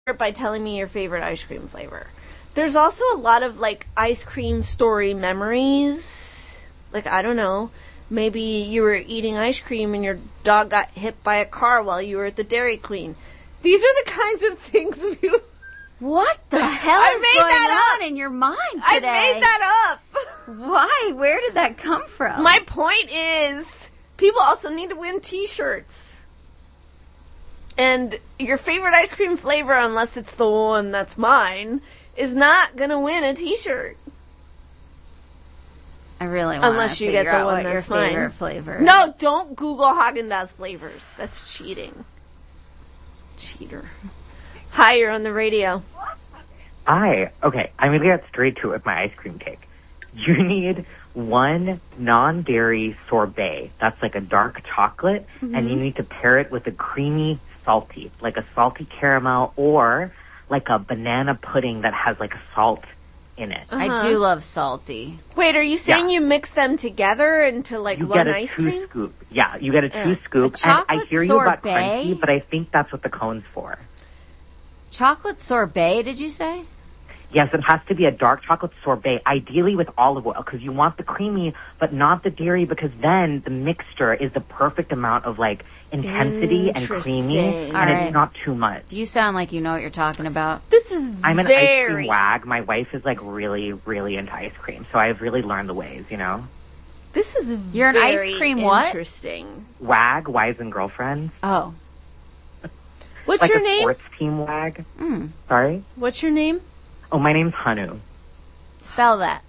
by telling me your favorite ice cream flavor. There's also a lot of, like, ice cream story memories. Like, I don't know. Maybe you were eating ice cream and your dog got hit by a car while you were at the Dairy Queen. These are the kinds of things you... What the hell is going on in your mind today? I made that up. Why? Where did that come from? My point is, people also need to win T-shirts. And your favorite ice cream flavor, unless it's the one that's mine, is not going to win a T-shirt. I really want unless to you get figure the out one what that's your favorite mine. flavor is. No, don't Google Haagen-Dazs flavors. That's cheating. Cheater. Hi, you're on the radio. Hi. Okay, I'm going to get straight to it with my ice cream cake. You need one non-dairy sorbet. That's like a dark chocolate, and you need to pair it with a creamy salty, like a salty caramel or like a banana pudding that has like a salt in it. I do love salty. Wait, are you saying you mix them together into like one ice cream? You get a 2-scoop. Yeah, you get a 2-scoop. chocolate and I hear you about sorbet? crunchy, but I think that's what the cone's for. Chocolate sorbet, did you say? Yes, it has to be a dark chocolate sorbet, ideally with olive oil, because you want the creamy, but not the dairy, because then the mixture is the perfect amount of, like, intensity and creamy, and it's not too much. You sound like you know what you're talking about. This is I'm an ice cream wag. My wife is, like, really, really into ice cream, so I've really learned the ways, you know? This is You're an ice cream what? Interesting. Wag, wives and girlfriends. Oh. What's like your a name? Sports team wag. Sorry? What's your name? Oh, my name's Hanu. Spell that.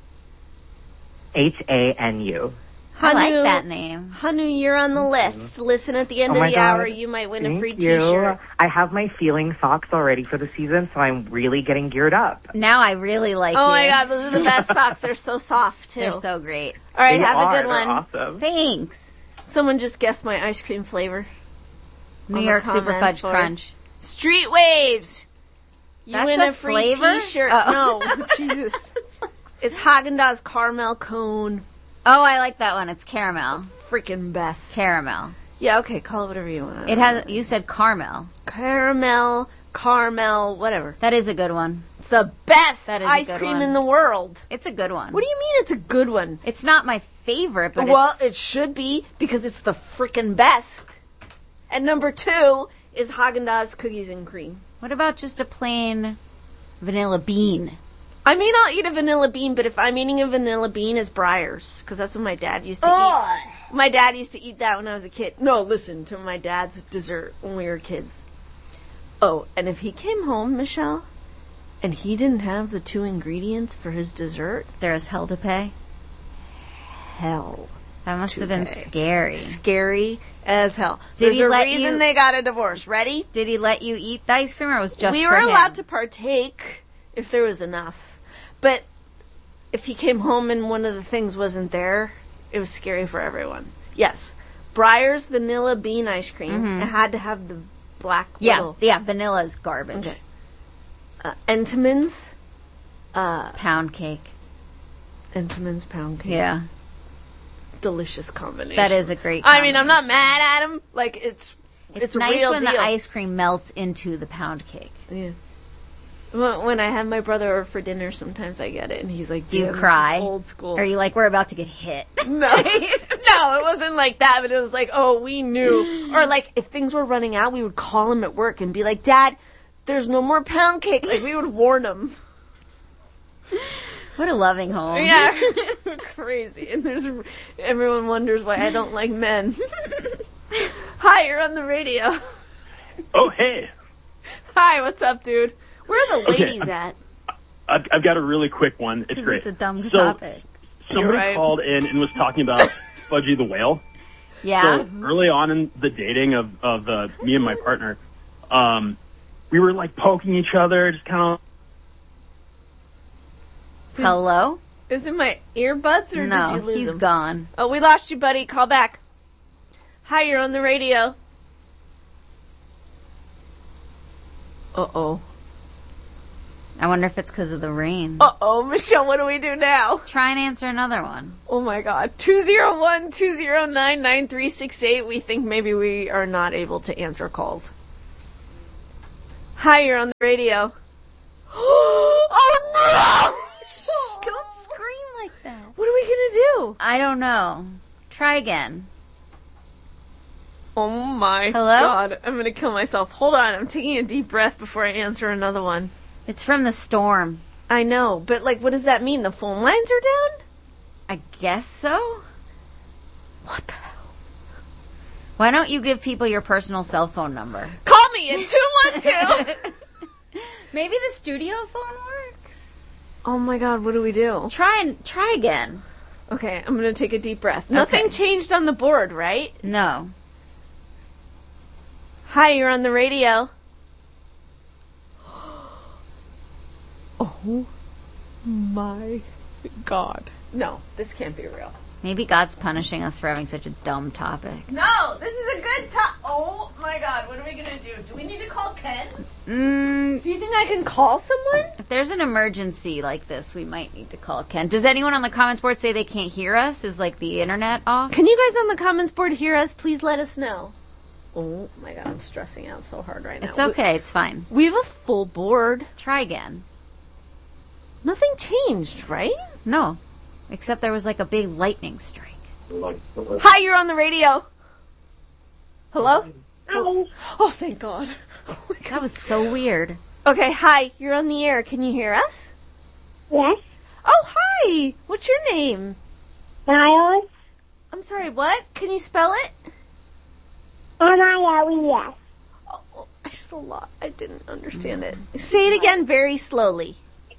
Hanu. I like that name. Hanu, you're on the list. Listen at the end of the hour. You might win a free T-shirt. I have my feeling socks already for the season, so I'm really getting geared up. Now I really like Oh my God, those are the best socks. They're so soft, too. They're so great. All right, They have are. a good one. They're awesome. Thanks. Someone just guessed my ice cream flavor. New York Super Fudge Crunch. Street Waves. You That's win a a free flavor? T-shirt. Oh. No, Jesus. It's Haagen-Dazs caramel cone. Oh, I like that one. It's caramel. Freaking best. Caramel. Yeah, okay, call it whatever you want. It has. You said caramel. Caramel, whatever. That is a good one. It's the best That is ice a good cream one. in the world. It's a good one. What do you mean it's a good one? It's not my favorite, but well, it should be because it's the freaking best. And number 2 is Haagen-Dazs cookies and cream. What about just a plain vanilla bean? I mean, I'll eat a vanilla bean, but if I'm eating a vanilla bean, it's Breyers, because that's what my dad used to eat. My dad used to eat that when I was a kid. No, listen to my dad's dessert when we were kids. Oh, and if he came home, Michelle, and he didn't have the 2 ingredients for his dessert, There's hell to pay. Hell. That must have been scary. Scary as hell. Did There's he a let reason you- they got a divorce. Ready? Did he let you eat the ice cream, or was just We for were him? allowed to partake if there was enough. But if he came home and one of the things wasn't there, it was scary for everyone. Yes. Breyers vanilla bean ice cream. It had to have the black little... Yeah, vanilla's garbage. Okay. Entenmann's. Pound cake. Entenmann's pound cake. Yeah. Delicious combination. That is a great I mean, I'm not mad at him. Like, it's It's a nice real when deal. the ice cream melts into the pound cake. Yeah. When I have my brother over for dinner, sometimes I get it, and he's like, Do you "Damn, this cry? is old school." Or are you like, we're about to get hit? No. No, it wasn't like that, but it was like, oh, we knew. Or like, if things were running out, we would call him at work and be like, Dad, there's no more pound cake. Like, we would warn him. What a loving home. Yeah. Crazy. And everyone wonders why I don't like men. Hi, you're on the radio. Oh, hey. Hi, what's up, dude? Where are the ladies at? I've got a really quick one. It's great. It's a dumb So, topic. somebody called in and was talking about Fudgy the Whale. Yeah? So early on in the dating of me and my partner, we were like poking each other, just kind of. Hello? Is it my earbuds or No, did you lose he's them? gone. Oh, we lost you, buddy. Call back. Hi, you're on the radio. Uh-oh. I wonder if it's because of the rain. Uh-oh, Michelle, what do we do now? Try and answer another one. Oh, my God. 201-209-9368. We think maybe we are not able to answer calls. Hi, you're on the radio. Oh, no! Shh, don't scream like that. What are we going to do? I don't know. Try again. Oh, my Hello? God. I'm going to kill myself. Hold on. I'm taking a deep breath before I answer another one. It's from the storm. I know, but, like, what does that mean? The phone lines are down? I guess so. What the hell? Why don't you give people your personal cell phone number? Call me at 212. Maybe the studio phone works. Oh, my God. What do we do? Try again. Okay, I'm going to take a deep breath. Nothing changed on the board, right? No. Hi, you're on the radio. Oh my God. No, this can't be real. Maybe God's punishing us for having such a dumb topic. No, this is a good topic. Oh my God, what are we going to do? Do we need to call Ken? Do you think I can call someone? If there's an emergency like this, we might need to call Ken. Does anyone on the comments board say they can't hear us? Is like the internet off? Can you guys on the comments board hear us? Please let us know. Oh my God, I'm stressing out so hard right now. It's okay, it's fine. We have a full board. Try again. Nothing changed, right? No. Except there was like a big lightning strike. Hi, you're on the radio. Hello? Hi. Oh, thank God. Oh my God. That was so weird. Okay, hi, you're on the air. Can you hear us? Yes. Oh, hi. What's your name? Miles. I'm sorry, what? Can you spell it? M-I-L-E-S. Oh, I didn't understand it. Say it again very slowly.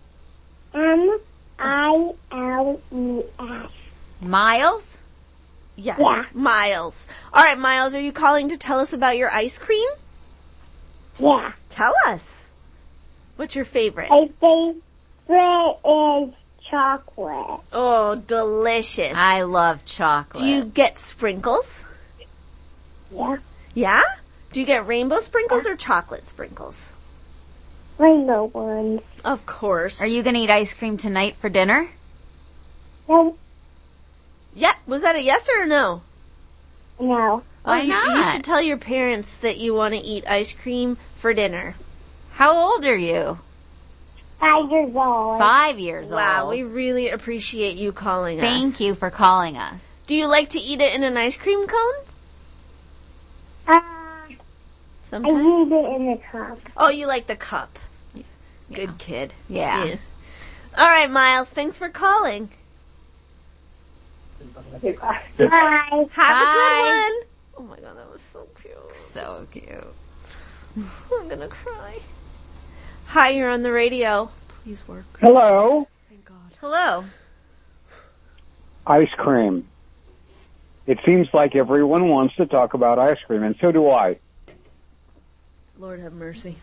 M-I-L-E-S. Miles? Yes. Yeah. Miles. All right, Miles, are you calling to tell us about your ice cream? Yeah. Tell us. What's your favorite? My favorite is chocolate. Oh, delicious. I love chocolate. Do you get sprinkles? Yeah. Yeah? Do you get rainbow sprinkles or chocolate sprinkles? Rainbow ones. Of course. Are you going to eat ice cream tonight for dinner? No. Yeah. Was that a yes or a no? No. Why You not? should tell your parents that you want to eat ice cream for dinner. How old are you? 5 years old. 5 years Wow, old. we really appreciate you calling us. Thank you for calling us. Do you like to eat it in an ice cream cone? I Sometimes. use it in the cup. Oh, you like the cup. Good kid. Yeah. All right, Miles. Thanks for calling. Bye. Have a Bye. good one. Oh my God, that was so cute. So cute. I'm gonna cry. Hi, you're on the radio. Please work. Hello. Thank God. Hello. Ice cream. It seems like everyone wants to talk about ice cream, and so do I. Lord have mercy.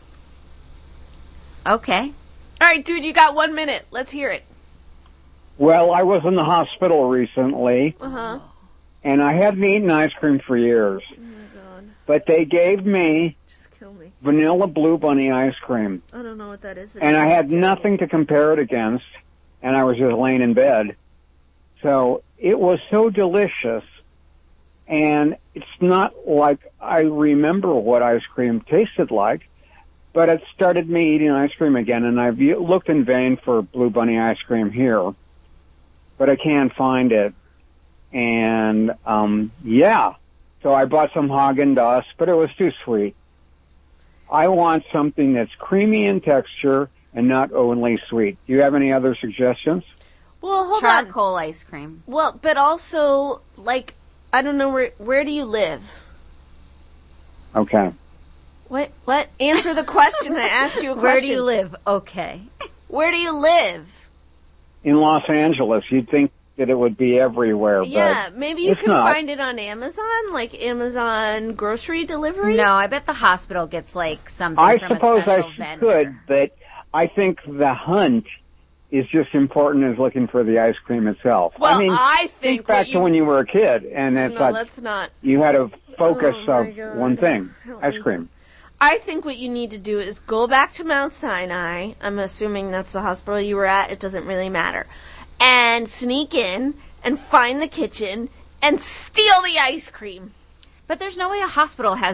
Okay. All right, dude, you got 1 minute. Let's hear it. Well, I was in the hospital recently, Uh-huh. and I hadn't eaten ice cream for years. Oh my God. But they gave me Just kill me. vanilla Blue Bunny ice cream, I don't know what that is. and I had nothing to compare it against, and I was just laying in bed. So it was so delicious, and it's not like I remember what ice cream tasted like, but it started me eating ice cream again, and I've looked in vain for Blue Bunny ice cream here, but I can't find it. And, yeah, so I bought some Haagen-Dazs, but it was too sweet. I want something that's creamy in texture and not only sweet. Do you have any other suggestions? Well, hold on. Charcoal ice cream. Well, but also, like, I don't know, where do you live? Okay. What? Answer the question. I asked you a question. Where do you live? Okay. Where do you live? In Los Angeles, you'd think that it would be everywhere, Yeah, but maybe you it's can not. find it on Amazon, like Amazon grocery delivery. No, I bet the hospital gets like something I from suppose a special I vendor. could, but I think the hunt is just important as looking for the ice cream itself. Well, I mean, I think back what to you- when you were a kid, and it's No, like let's not. you had a focus Oh, my of God. one thing, Help ice me. cream. I think what you need to do is go back to Mount Sinai. I'm assuming that's the hospital you were at. It doesn't really matter. And sneak in and find the kitchen and steal the ice cream. But there's no way a hospital has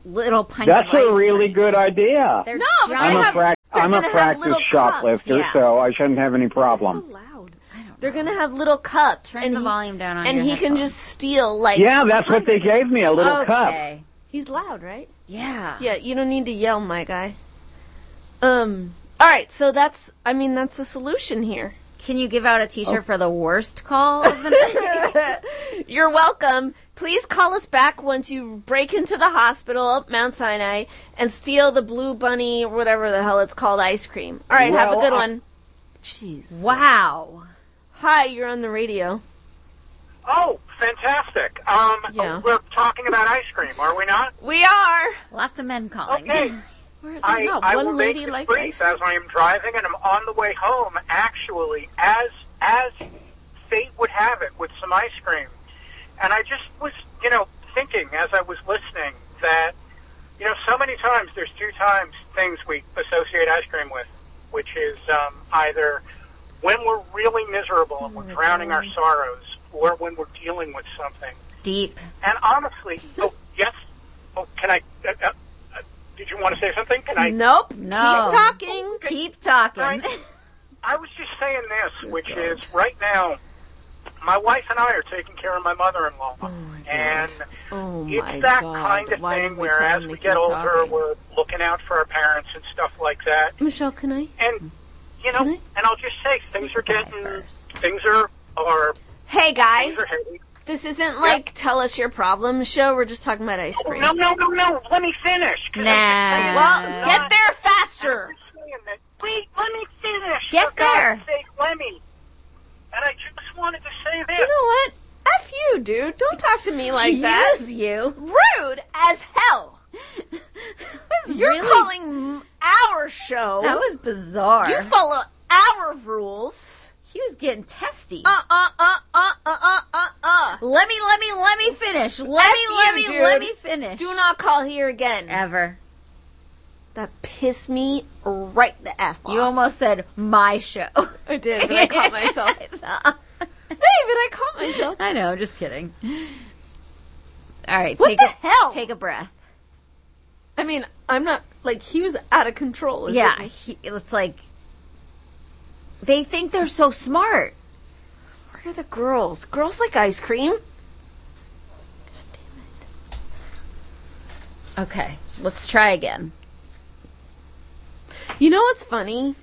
little pints That's of ice a really cream. good idea. They're No, but giant. I'm a gonna have practice little shoplifter, cups. so I shouldn't have any This problem. is so loud. They're going to have little cups. Turn the volume down on and your he can headphones. just steal, like... Yeah, that's what they gave me, a little cup. Okay. He's loud, right? Yeah. Yeah, you don't need to yell, my guy. All right, so that's the solution here. Can you give out a T-shirt for the worst call of the night? You're welcome. Please call us back once you break into the hospital at Mount Sinai and steal the Blue Bunny or whatever the hell it's called ice cream. All right, have a good one. Jeez. Wow. Hi, you're on the radio. Oh, fantastic. Yeah. We're talking about ice cream, are we not? We are. Lots of men calling. Okay. I one will lady make this likes brief ice cream. as I am driving and I'm on the way home, actually, as fate would have it, with some ice cream. And I just was, thinking as I was listening that, so many times there's two things we associate ice cream with, which is either when we're really miserable and we're drowning our sorrows, or when we're dealing with something. Deep. And honestly, yes? Oh, can I... did you want to say something? Can I... Nope. No. Keep talking. Keep talking. I was just saying this, which is right now, my wife and I are taking care of my mother-in-law. And it's that kind of thing where as we get older, we're looking out for our parents and stuff like that. Michelle, can I? And, and I'll just say, things are Hey, guy. things are heavy. This isn't like Tell Us Your Problem show. We're just talking about ice cream. No. Let me finish. Nah. Well, get there faster. Wait, let me finish. Get For God's there. sake, let me. And I just wanted to say this. You know what? F you, dude. Don't talk to me like that. Excuse you. Rude as hell. You're really- calling our show. That was bizarre. You follow our rules. He was getting testy. Let Let me finish. Let me finish. Do not call here again. Ever. That pissed me right the F off. You almost said my show. I did, but I caught myself. Hey, but I caught myself. I know, just kidding. All right, What the hell? Take a breath. I mean, I'm not, like, he was out of control. Yeah, it's like, they think they're so smart. Where are the girls? Girls like ice cream. Okay, let's try again. You know what's funny?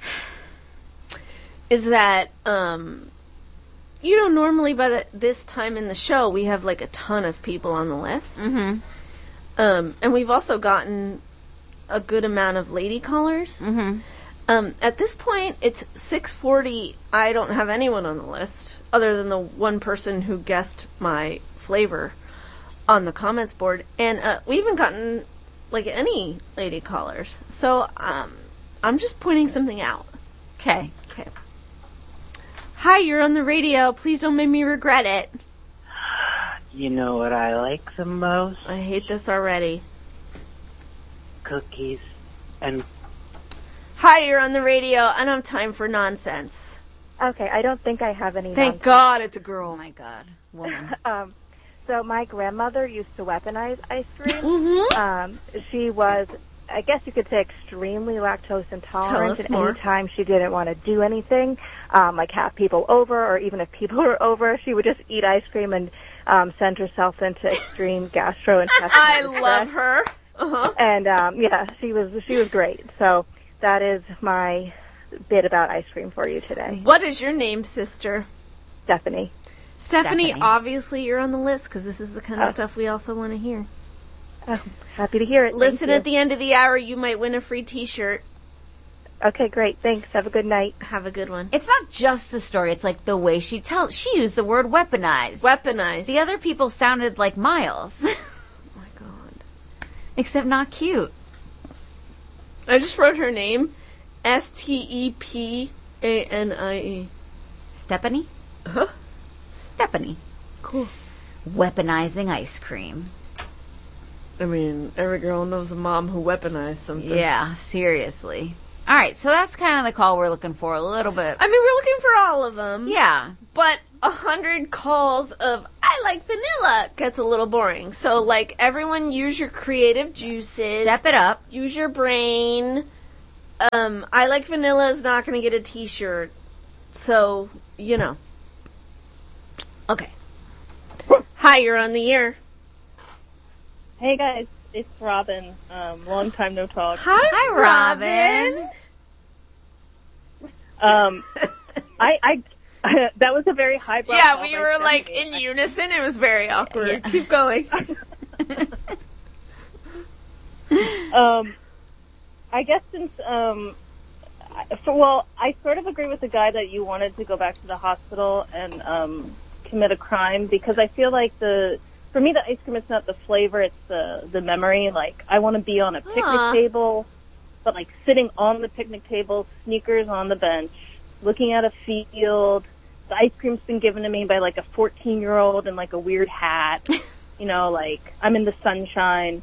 Is that, normally by this time in the show, we have like a ton of people on the list. Mm-hmm. And we've also gotten a good amount of lady callers. Mm-hmm. At this point, it's 6:40. I don't have anyone on the list other than the one person who guessed my flavor on the comments board. And we haven't gotten like any lady callers. So I'm just pointing something out. Okay. Hi, you're on the radio. Please don't make me regret it. You know what I like the most? I hate this already. Cookies and... Hi, you're on the radio. I don't have time for nonsense. Okay, I don't think I have any. Thank God it's a girl. Oh my God, woman. So my grandmother used to weaponize ice cream. Mm-hmm. She was, I guess you could say, extremely lactose intolerant. Tell us and more. anytime she didn't want to do anything, like have people over, or even if people were over, she would just eat ice cream and send herself into extreme gastrointestinal I distress. love her. Uh-huh. And yeah, she was great. So that is my bit about ice cream for you today. What is your name, sister? Stephanie. Stephanie, obviously you're on the list because this is the kind of stuff we also want to hear. Oh, happy to hear it. Listen Thank at the end of the hour, you might win a free t-shirt. you. Okay, great. Thanks. Have a good night. Have a good one. It's not just the story, it's like the way she tells. She used the word weaponize. Weaponized. The other people sounded like Miles. Oh my God. Except not cute. I just wrote her name. Stepanie. Stephanie? Uh-huh. Stephanie. Cool. Weaponizing ice cream. I mean, every girl knows a mom who weaponized something. Yeah, seriously. All right, so that's kind of the call we're looking for a little bit. I mean, we're looking for all of them. Yeah. But 100 calls of, I I like vanilla gets a little boring. So, like, everyone use your creative juices. Step it up. Use your brain. I like vanilla is not going to get a t-shirt. So, you know. Okay. Hi, you're on the air. Hey guys, it's Robin. Long time no talk. Hi, Robin. I that was a very highbrow. Yeah, we were like in unison. It was very awkward. Yeah. Keep going. I guess since I sort of agree with the guy that you wanted to go back to the hospital and commit a crime, because I feel like for me the ice cream, it's not the flavor, it's the memory. Like, I want to be on a picnic table, but like sitting on the picnic table, sneakers on the bench, looking at a field. The ice cream's been given to me by like a 14-year-old in like a weird hat. You know, like I'm in the sunshine.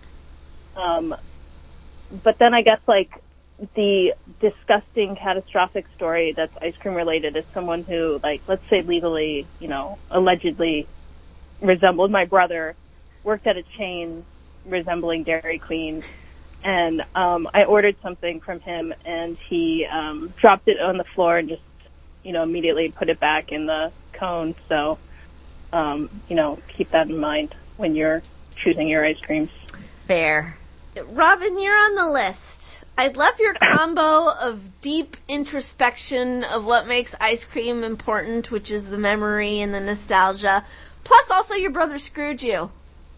But then I guess like the disgusting, catastrophic story that's ice cream related is someone who, like, let's say legally, you know, allegedly resembled my brother, worked at a chain resembling Dairy Queen, and I ordered something from him, and he dropped it on the floor and just, you know, immediately put it back in the cone. So, you know, keep that in mind when you're choosing your ice creams. Fair. Robin, you're on the list. I love your combo of deep introspection of what makes ice cream important, which is the memory and the nostalgia. Plus, also, your brother screwed you.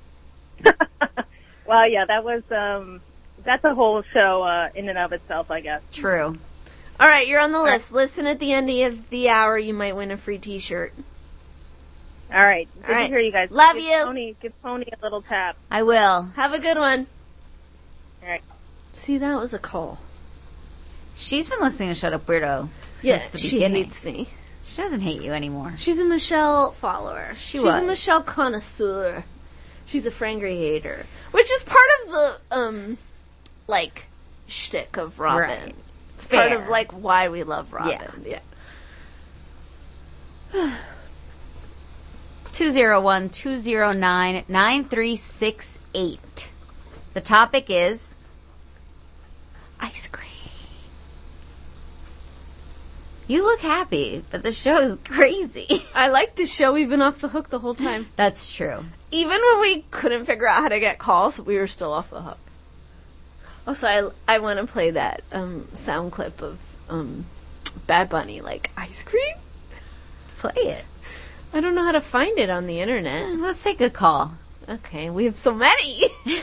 Well, yeah, that was, that's a whole show in and of itself, I guess. True. All right, you're on the list. Listen at the end of the hour. You might win a free t-shirt. All right. Good to hear you guys. Love you. Give Pony a little tap. I will. Have a good one. All right. See, that was a call. She's been listening to Shut Up Weirdo since the she beginning. Hates me. She doesn't hate you anymore. She's a Michelle follower. She's was. a Michelle connoisseur. She's a Frangry hater. Which is part of the, like, shtick of Robin. Right. It's part of, like, why we love Robin. Yeah. 201-209-9368. The topic is ice cream. You look happy, but the show is crazy. I like this show. We've been off the hook the whole time. That's true. Even when we couldn't figure out how to get calls, we were still off the hook. Also, I want to play that sound clip of Bad Bunny, like, ice cream? Play it. I don't know how to find it on the internet. Let's take a call. Okay, we have so many.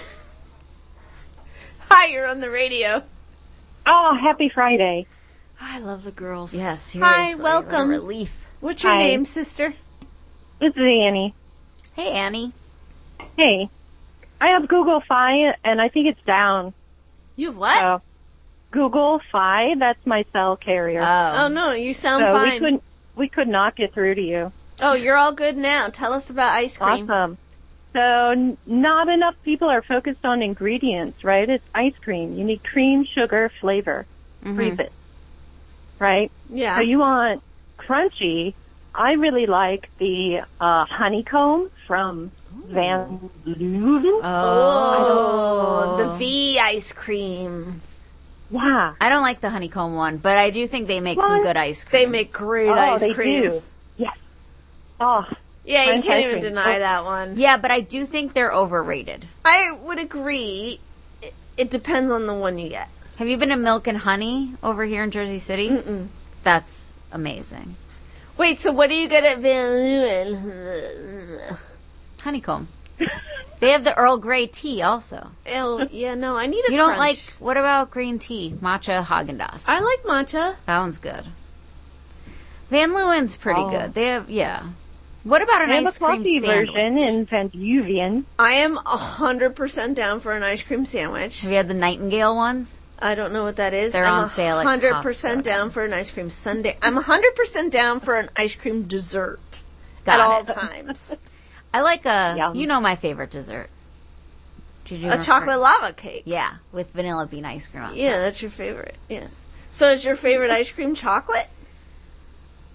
Hi, you're on the radio. Oh, happy Friday. I love the girls. Yes, seriously. Hi, welcome. What a relief. What's your name, sister? This is Annie. Hey, Annie. Hey. I have Google Fi, and I think it's down. You have what? Google Fi, that's my cell carrier. Oh, no, you sound fine. We could not get through to you. Oh, you're all good now. Tell us about ice cream. Awesome. So not enough people are focused on ingredients, right? It's ice cream. You need cream, sugar, flavor. Freeze it. Right? Yeah. So you want crunchy. I really like the honeycomb from Van Leeuwen. Oh, the V ice cream. Yeah. I don't like the honeycomb one, but I do think they make some good ice cream. They make great ice cream. They do. Yes. Oh. Yeah, you can't even deny that one. Yeah, but I do think they're overrated. I would agree. It depends on the one you get. Have you been to Milk and Honey over here in Jersey City? Mm-mm. That's amazing. Wait, so what do you get at Van Leeuwen? Honeycomb. They have the Earl Grey tea also. Oh, yeah, no, I need a You don't crunch. like, what about green tea? Matcha Haagen-Dazs. I like matcha. That one's good. Van Leeuwen's pretty good. They have, What about an ice cream sandwich? They have a coffee sandwich? version in Van Leeuwen. I am 100% down for an ice cream sandwich. Have you had the Nightingale ones? I don't know what that is. They're on sale at 100% Costco. down for an ice cream sundae. I'm 100% down for an ice cream dessert Got at all it. times. I like Yum. you know my favorite dessert. A chocolate lava cake. Yeah, with vanilla bean ice cream on top. Yeah, that's your favorite. Yeah. So is your favorite ice cream chocolate?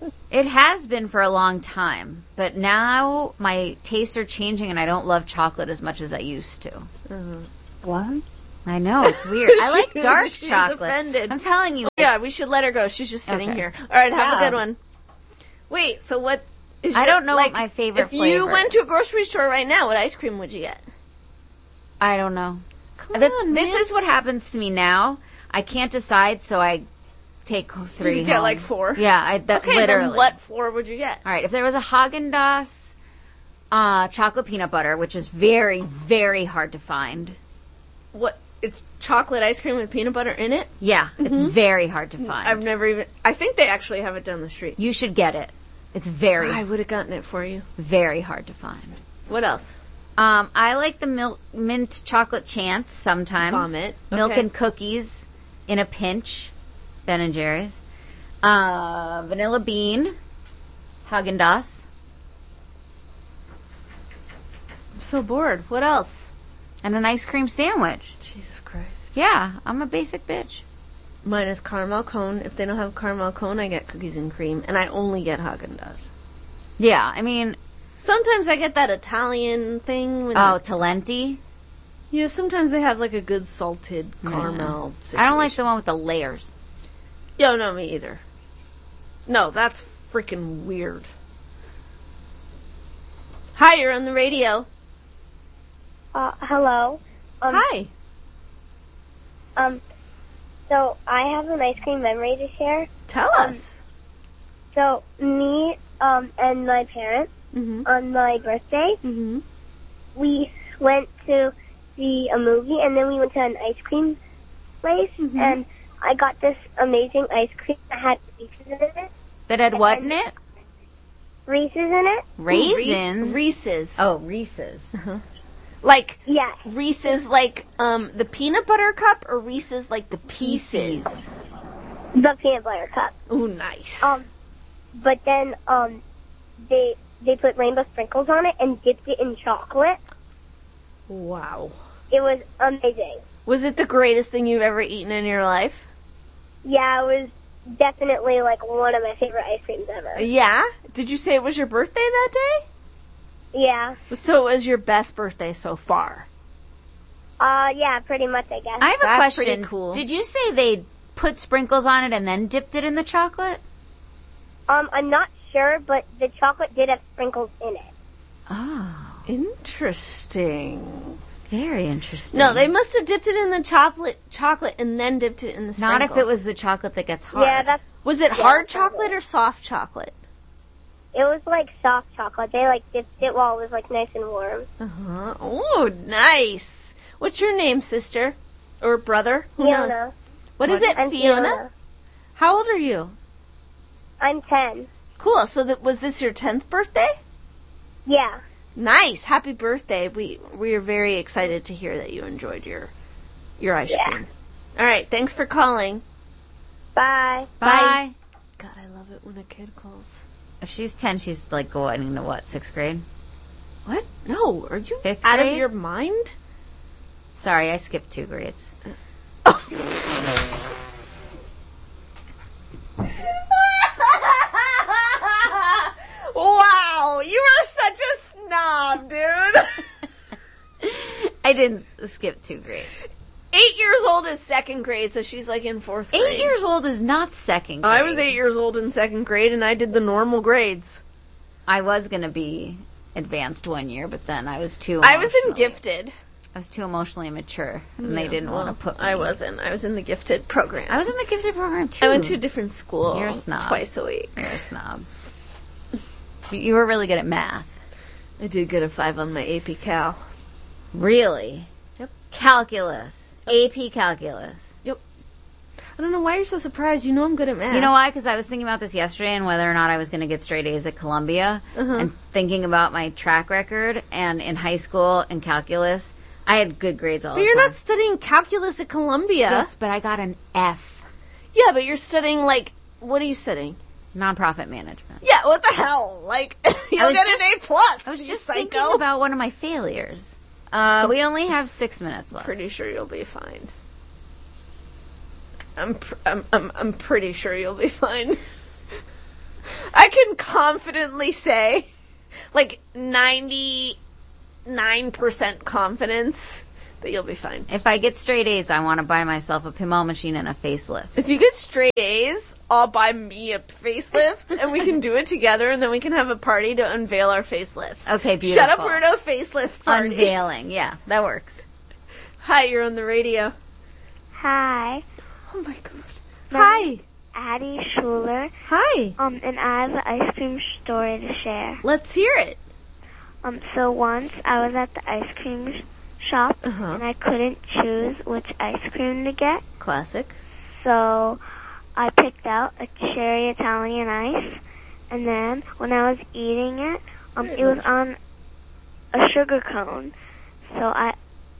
It has been for a long time, but now my tastes are changing and I don't love chocolate as much as I used to. What? I know, it's weird. I like dark She's chocolate. offended. I'm telling you. Yeah, we should let her go. She's just sitting Okay. here. All right, have a Yeah. good one. Wait, so what is I your, don't know what my favorite If you flavor went is. to a grocery store right now, what ice cream would you get? I don't know. Come This on, man. is what happens to me now. I can't decide, so I take 3 You get home. like 4? Yeah, Okay, literally. then what 4 would you get? All right, if there was a Haagen-Dazs chocolate peanut butter, which is very, very hard to find. What? It's chocolate ice cream with peanut butter in it? Yeah, it's very hard to find. I've never even... I think they actually have it down the street. You should get it. It's very, I would have gotten it for you. very hard to find. What else? I like the mint chocolate chance sometimes. Vomit. Milk Okay. and cookies in a pinch. Ben & Jerry's. Vanilla bean. Haagen-Dazs. I'm so bored. What else? And an ice cream sandwich. Jesus Christ. Yeah, I'm a basic bitch. Mine is caramel cone. If they don't have caramel cone, I get cookies and cream. And I only get Haagen-Dazs. Yeah, I mean, Sometimes I get that Italian thing. When Talenti. yeah, sometimes they have like a good salted caramel I don't like situation. the one with the layers. Yo, no, me either. No, that's freaking weird. Hi, you're on the radio. Hello. Hi. So I have an ice cream memory to share. Tell us. So me, and my parents, on my birthday, we went to see a movie, and then we went to an ice cream place, and I got this amazing ice cream that had Reese's in it. That had what in it? Reese's in it? Raisins. Reese's. Oh, Reese's. Like Yes. Reese's, like the peanut butter cup, or Reese's like the pieces. The peanut butter cup. Ooh, nice. But then, they put rainbow sprinkles on it and dipped it in chocolate. Wow. It was amazing. Was it the greatest thing you've ever eaten in your life? Yeah, it was definitely like one of my favorite ice creams ever. Yeah? Did you say it was your birthday that day? Yeah. So it was your best birthday so far. Yeah, pretty much, I guess. I have a That's question. pretty cool. Did you say they put sprinkles on it and then dipped it in the chocolate? I'm not sure, but the chocolate did have sprinkles in it. Oh, Interesting. very interesting. No, they must have dipped it in the chocolate and then dipped it in the sprinkles. Not if it was the chocolate that gets hard. Yeah, Was it hard chocolate or soft chocolate? it was like soft chocolate. They like dipped it while it was like nice and warm. Uh-huh. Oh, nice. What's your name, sister? Or brother? Who knows? Fiona. What is it, I'm Fiona? How old are you? I'm 10. Cool. So was this your 10th birthday? Yeah. Nice. Happy birthday. We are very excited to hear that you enjoyed your ice cream. All right. Thanks for calling. Bye. Bye. God, I love it when a kid calls. If she's 10, she's like going into what, 6th grade? What? No. Are you 5th out grade? of your mind? Sorry, I skipped 2 grades. Wow. You are such a snob, dude. I didn't skip 2 grades. 8 years old is 2nd grade, so she's like in 4th grade. 8 years old is not 2nd grade. I was 8 years old in 2nd grade, and I did the normal grades. I was going to be advanced 1 year, but then I was too I was in emotionally- gifted. I was too emotionally immature, and they didn't want to put me. I wasn't. I was in the gifted program. I was in the gifted program, too. I went to a different school. You're a snob. Twice a week. You're a snob. You were really good at math. I did get a 5 on my AP Cal. Really? Yep. Calculus. AP Calculus. Yep. I don't know why you're so surprised. You know I'm good at math. You know why? Because I was thinking about this yesterday and whether or not I was going to get straight A's at Columbia, and thinking about my track record. And in high school in calculus, I had good grades all But the you're time. not studying calculus at Columbia. Yes, but I got an F. Yeah, but you're studying, like, what are you studying? Nonprofit management. Yeah, what the hell? Like, you'll get an A+. I was just thinking about one of my failures. We only have 6 minutes left. Pretty sure you'll be fine. I'm pretty sure you'll be fine. can confidently say, like 99% confidence that you'll be fine. If I get straight A's, I want to buy myself a pinball machine and a facelift. If you get straight A's, I'll buy me a facelift, and we can do it together, and then we can have a party to unveil our facelifts. Okay, beautiful. Shut up, weirdo facelift party. Unveiling, yeah, that works. Hi, you're on the radio. Hi. Oh my god. Hi. Addie Schuler. Hi. And I have an ice cream story to share. Let's hear it. So once I was at the ice cream shop, and I couldn't choose which ice cream to get. Classic. So I picked out a cherry Italian ice, and then when I was eating it, it was on a sugar cone. I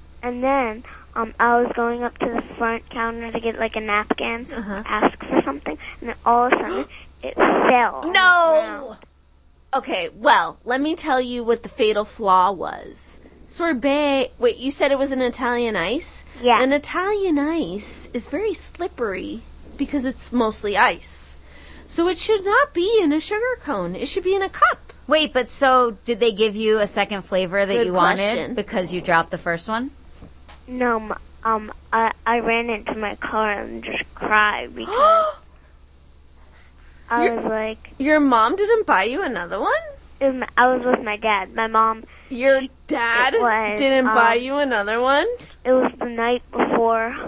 was going up to the front counter to get like a napkin, ask for something, and then all of a sudden it fell. No! Okay, well, let me tell you what the fatal flaw was. Sorbet, wait, you said it was an Italian ice? Yeah. An Italian ice is very slippery because it's mostly ice. So it should not be in a sugar cone. It should be in a cup. Wait, but so did they give you a second flavor that you wanted because you dropped the first one? No, I ran into my car and just cried because I was like... Your mom didn't buy you another one? I was with my dad. My mom... Your dad didn't buy you another one? It was the night before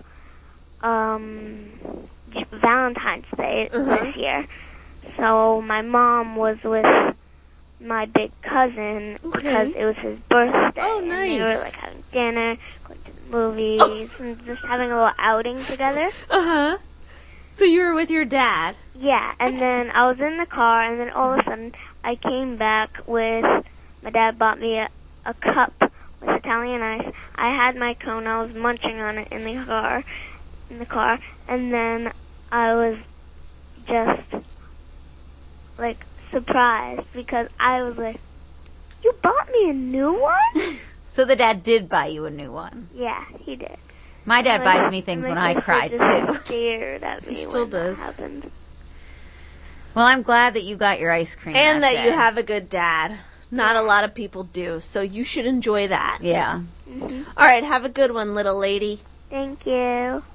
Valentine's Day this year. So my mom was with my big cousin because it was his birthday. Oh, nice. And they were like having dinner, going to the movies, and just having a little outing together. So you were with your dad? Yeah, and then I was in the car, and then all of a sudden I came back with... My dad bought me a cup with Italian ice. I had my cone. I was munching on it in the car, and then I was just like surprised because I was like, "You bought me a new one?" So the dad did buy you a new one. Yeah, he did. My dad buys me things when I cry too. Stared at me. He still does. That happened. Well, I'm glad that you got your ice cream. And that day. you have a good dad. Not a lot of people do, so you should enjoy that. Yeah. All right, have a good one, little lady. Thank you.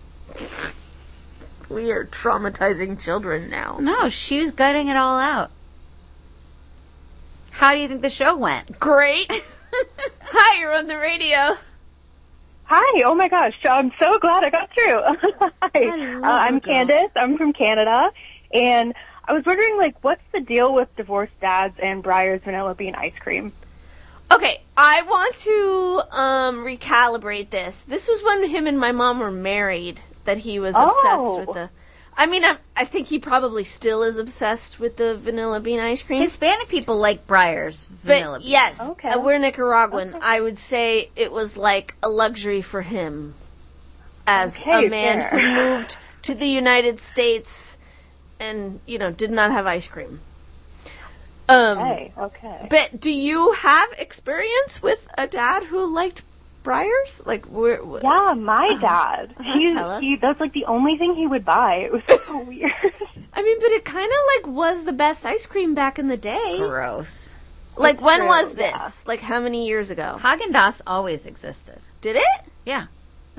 We are traumatizing children now. No, she was gutting it all out. How do you think the show went? Great. Hi, you're on the radio. Hi. Oh, my gosh. I'm so glad I got through. Hi. I'm Candace. I'm from Canada. And I was wondering, like, what's the deal with divorced dads and Breyers Vanilla Bean ice cream? Okay, I want to recalibrate this. This was when him and my mom were married that he was obsessed with the... I mean, I think he probably still is obsessed with the vanilla bean ice cream. Hispanic people like Breyers vanilla bean. Yes, we're Nicaraguan. Okay. I would say it was like a luxury for him as a man who moved to the United States and, did not have ice cream. Okay. But do you have experience with a dad who liked Breyers? Like, yeah, my dad. That's like the only thing he would buy. It was so weird. I mean, but it kind of like was the best ice cream back in the day. Gross. Like, when was this? Yeah. Like, how many years ago? Haagen-Dazs always existed. Did it? Yeah.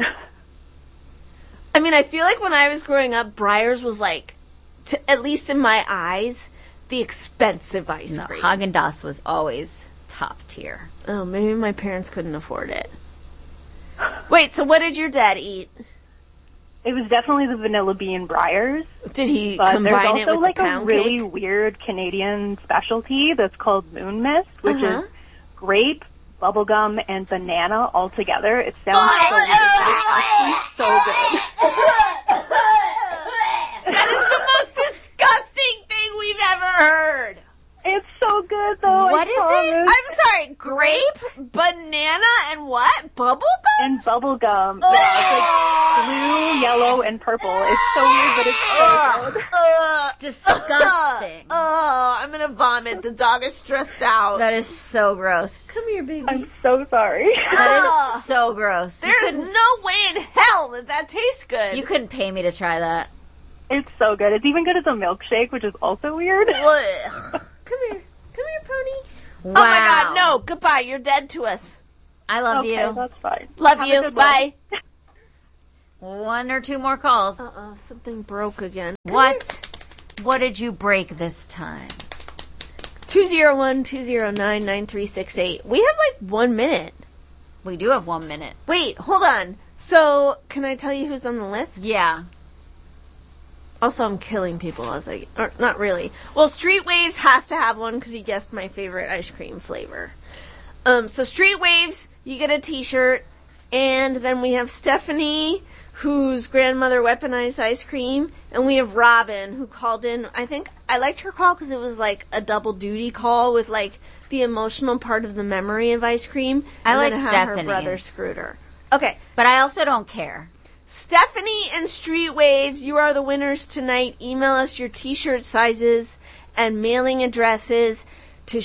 I mean, I feel like when I was growing up, Breyers was like, at least in my eyes, the expensive ice cream. Haagen-Dazs was always top tier. Oh, maybe my parents couldn't afford it. Wait, so what did your dad eat? It was definitely the vanilla bean Breyers. Did he combine it with the pound cake? There's also a really weird Canadian specialty that's called Moon Mist, which is grape, bubblegum, and banana all together. It sounds so weird, but it's actually so good. That is the most disgusting thing we've ever heard. It's so good, though. What is it? I'm sorry. Grape, banana, and what? Bubblegum? And bubblegum. Yeah, it's like blue, yellow, and purple. It's so weird, but it's so good. Disgusting. I'm going to vomit. The dog is stressed out. That is so gross. Come here, baby. I'm so sorry. That is so gross. There is no way in hell that tastes good. You couldn't pay me to try that. It's so good. It's even good as a milkshake, which is also weird. Come here, Pony. Wow. Oh my God, no! Goodbye. You're dead to us. I love Okay, you. that's fine. Love Have a you. good Bye. One or two more calls. Something broke again. What did you break this time? 201-209-9368. We have like 1 minute. We do have 1 minute. Wait, hold on. So, can I tell you who's on the list? Yeah. Also, I'm killing people or not really. Well, Street Waves has to have one because he guessed my favorite ice cream flavor. So Street Waves, you get a t-shirt. And then we have Stephanie, whose grandmother weaponized ice cream. And we have Robin, who called in. I think I liked her call because it was like a double duty call with like the emotional part of the memory of ice cream. I like how Stephanie. Her brother screwed her. Okay. But I also don't care. Stephanie and Street Waves, you are the winners tonight. Email us your t-shirt sizes and mailing addresses to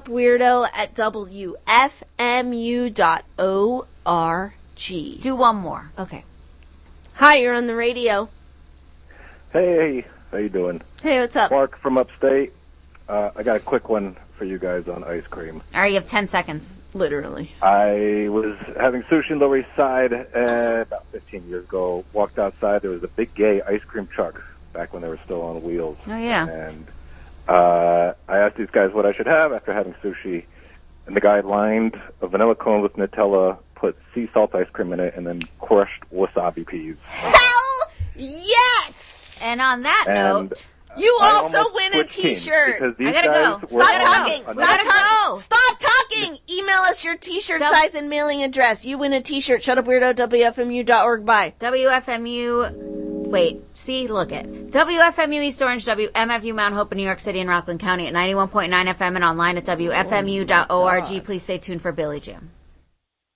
shutupweirdo@wfmu.org. Do one more. Okay. Hi, you're on the radio. Hey, how you doing? Hey, what's up? Mark from upstate. I got a quick one for you guys on ice cream. All right, you have 10 seconds. Literally. I was having sushi in Lower East Side about 15 years ago. Walked outside. There was a big gay ice cream truck back when they were still on wheels. Oh, yeah. And I asked these guys what I should have after having sushi. And the guy lined a vanilla cone with Nutella, put sea salt ice cream in it, and then crushed wasabi peas. Hell yes! And on that note... You also win a t-shirt. I gotta go. Stop talking. Go. Stop talking. Email us your t-shirt size and mailing address. You win a t-shirt. shutupweirdo@wfmu.org. Bye. WFMU. Wait. See? Look it. WFMU East Orange, WMFU Mount Hope in New York City and Rockland County at 91.9 FM and online at WFMU.org. Please stay tuned for Billy Jim.